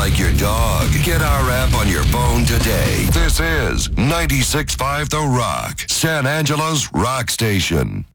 like your dog. Get our app on your phone today. This is 96.5 The Rock, San Angelo's rock station.